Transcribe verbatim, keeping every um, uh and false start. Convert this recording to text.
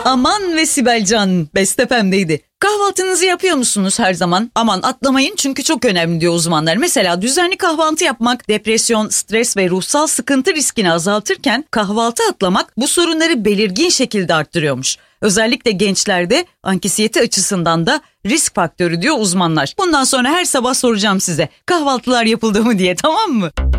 Aman ve Sibelcan, Beste Pem'deydi. Kahvaltınızı yapıyor musunuz her zaman? Aman atlamayın çünkü çok önemli diyor uzmanlar. Mesela düzenli kahvaltı yapmak depresyon, stres ve ruhsal sıkıntı riskini azaltırken kahvaltı atlamak bu sorunları belirgin şekilde arttırıyormuş. Özellikle gençlerde anksiyete açısından da risk faktörü diyor uzmanlar. Bundan sonra her sabah soracağım size kahvaltılar yapıldı mı diye, tamam mı?